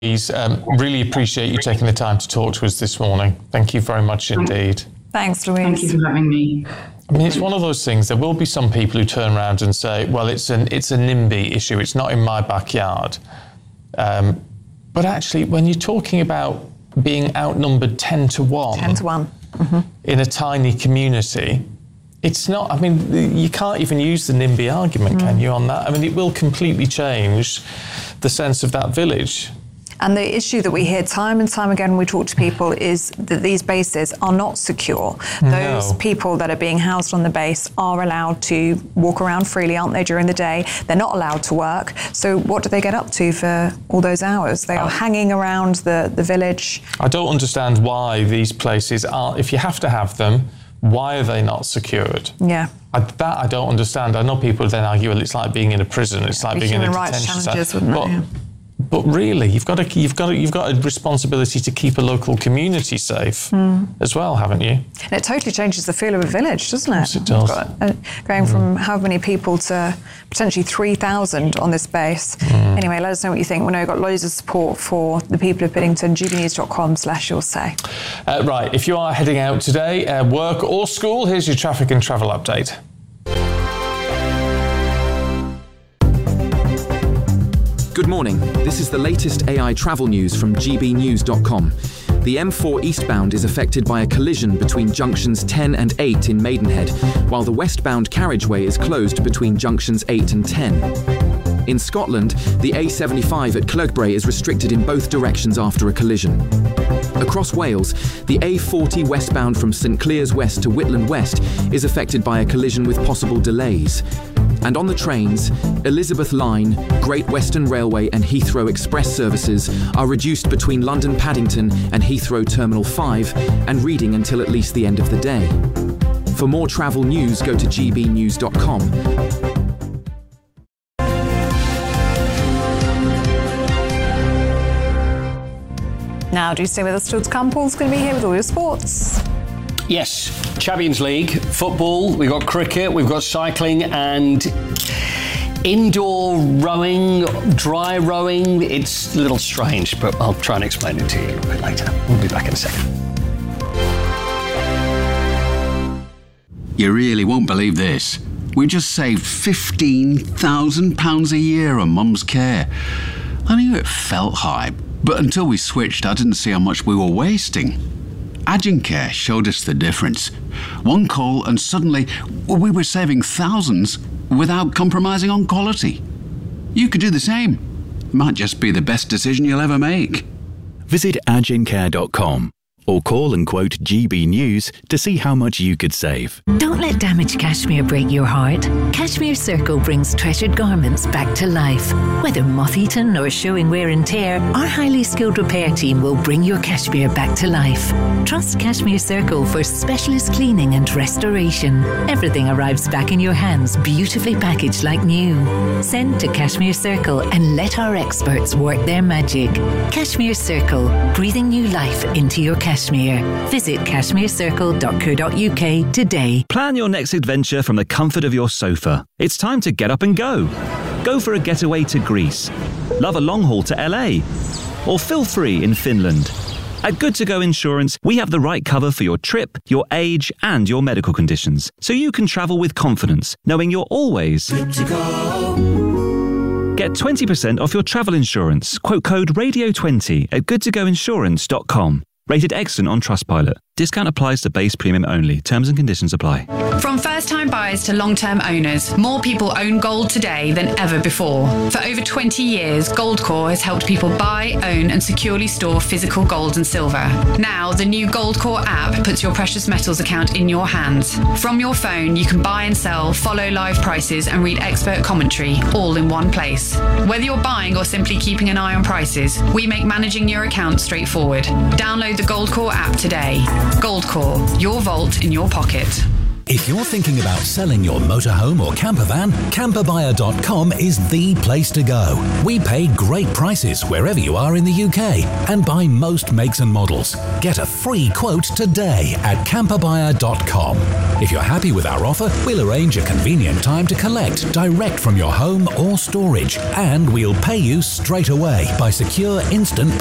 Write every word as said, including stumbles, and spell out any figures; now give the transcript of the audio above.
Um, really appreciate you taking the time to talk to us this morning. Thank you very much indeed. Thanks, Louise. Thank you for having me. I mean, it's one of those things, there will be some people who turn around and say, well, it's an it's a NIMBY issue, it's not in my backyard. Um, but actually, when you're talking about being outnumbered ten to one, ten to one. Mm-hmm. in a tiny community, it's not, I mean, you can't even use the NIMBY argument, mm. can you, on that? I mean, it will completely change the sense of that village. And the issue that we hear time and time again when we talk to people is that these bases are not secure. Those no. people that are being housed on the base are allowed to walk around freely, aren't they, during the day? They're not allowed to work. So what do they get up to for all those hours? They are oh. hanging around the, the village. I don't understand why these places aren't, if you have to have them, why are they not secured? Yeah. I, that I don't understand. I know people then argue, well, it's like being in a prison, it's like the being in a human rights detention challenges, center. Wouldn't But, it? Yeah. But really, you've got to, you've got to, you've got a responsibility to keep a local community safe mm. as well, haven't you? And it totally changes the feel of a village, doesn't it? Yes, it does. Got, uh, going mm. from how many people to potentially three thousand on this base. Mm. Anyway, let us know what you think. We know we've got loads of support for the people of Biddington. g b news dot com slash your say. Uh, right, if you are heading out today, uh, work or school, here's your traffic and travel update. Good morning. This is the latest A I travel news from g b news dot com. The M four eastbound is affected by a collision between junctions ten and eight in Maidenhead, while the westbound carriageway is closed between junctions eight and ten. In Scotland, the A seventy-five at Clerkbray is restricted in both directions after a collision. Across Wales, the A forty westbound from St Clears West to Whitland West is affected by a collision with possible delays. And on the trains, Elizabeth Line, Great Western Railway and Heathrow Express services are reduced between London Paddington and Heathrow Terminal five and Reading until at least the end of the day. For more travel news, go to g b news dot com. Now, do stay with us till to come. Paul's going to be here with all your sports. Yes, Champions League, football, we've got cricket, we've got cycling and indoor rowing, dry rowing. It's a little strange, but I'll try and explain it to you a little bit later. We'll be back in a second. You really won't believe this. We just saved fifteen thousand pounds a year on Mum's care. I knew it felt high, but until we switched, I didn't see how much we were wasting. Agencare showed us the difference. One call and suddenly we were saving thousands without compromising on quality. You could do the same. Might just be the best decision you'll ever make. Visit agencare dot com or call and quote G B News to see how much you could save. Don't let damaged cashmere break your heart. Cashmere Circle brings treasured garments back to life. Whether moth-eaten or showing wear and tear, our highly skilled repair team will bring your cashmere back to life. Trust Cashmere Circle for specialist cleaning and restoration. Everything arrives back in your hands, beautifully packaged like new. Send to Cashmere Circle and let our experts work their magic. Cashmere Circle, breathing new life into your cashmere. Visit cashmere circle dot co dot u k today. Plan your next adventure from the comfort of your sofa. It's time to get up and go. Go for a getaway to Greece. Love a long haul to L A. Or feel free in Finland. At Good To Go Insurance, we have the right cover for your trip, your age, and your medical conditions, so you can travel with confidence, knowing you're always good to go. Get twenty percent off your travel insurance. Quote code radio twenty at good to go insurance dot com. Rated excellent on Trustpilot. Discount applies to base premium only. Terms and conditions apply. From first-time buyers to long-term owners, more people own gold today than ever before. For over twenty years, Goldcore has helped people buy, own and securely store physical gold and silver. Now, the new Goldcore app puts your precious metals account in your hands. From your phone, you can buy and sell, follow live prices and read expert commentary, all in one place. Whether you're buying or simply keeping an eye on prices, we make managing your account straightforward. Download the Goldcore app today. Goldcore, your vault in your pocket. If you're thinking about selling your motorhome or camper van, camper buyer dot com is the place to go. We pay great prices wherever you are in the U K and buy most makes and models. Get a free quote today at camper buyer dot com. If you're happy with our offer, we'll arrange a convenient time to collect direct from your home or storage, and we'll pay you straight away by secure instant